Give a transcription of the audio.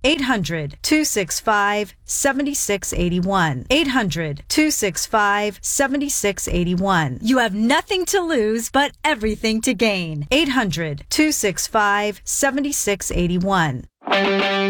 800-265-7681. 800-265-7681. You have nothing to lose, but everything to gain. 800-265-7681.